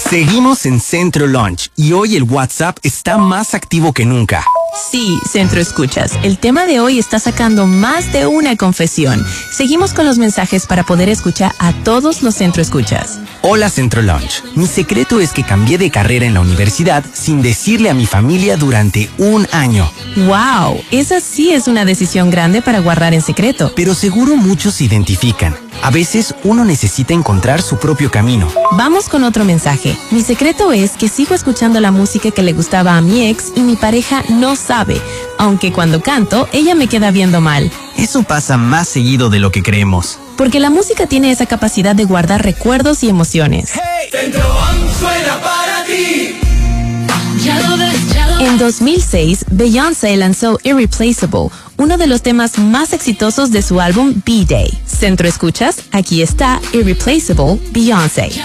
Seguimos en Centro Lunch y hoy el WhatsApp está más activo que nunca. Sí, Centro Escuchas, el tema de hoy está sacando más de una confesión. Seguimos con los mensajes para poder escuchar a todos los Centro Escuchas. Hola Centro Lunch, mi secreto es que cambié de carrera en la universidad sin decirle a mi familia durante 1 año. ¡Wow! Esa sí es una decisión grande para guardar en secreto. Pero seguro muchos se identifican. A veces uno necesita encontrar su propio camino. Vamos con otro mensaje. Mi secreto es que sigo escuchando la música que le gustaba a mi ex y mi pareja no sabe, aunque cuando canto, ella me queda viendo mal. Eso pasa más seguido de lo que creemos. Porque la música tiene esa capacidad de guardar recuerdos y emociones. Hey, Centro Lunch suena para ti. En 2006, Beyoncé lanzó Irreplaceable, uno de los temas más exitosos de su álbum B-Day. Centro Escuchas, aquí está Irreplaceable, Beyoncé.